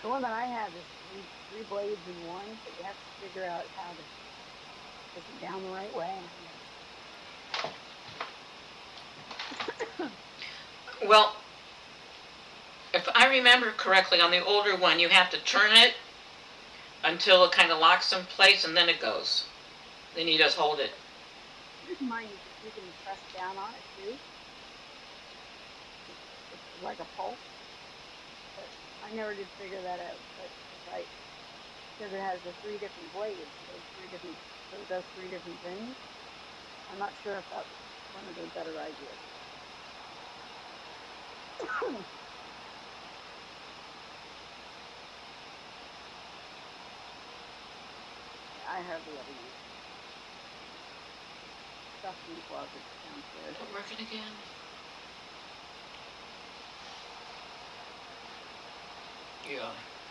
The one that I have is three blades in one, but you have to figure out how to push it down the right way, and I never Well, if I remember correctly, on the older one, you have to turn it until it kind of locks in place, and then it goes. Then you just hold it. mine you can press down on it too. It's like a pulse, but I never did figure that out. But if I because it has the three different blades, so it does three different things. I'm not sure if that was one of their better ideas. Yeah, I hardly ever use it. Stuff in the closet downstairs. Is it working again? Yeah.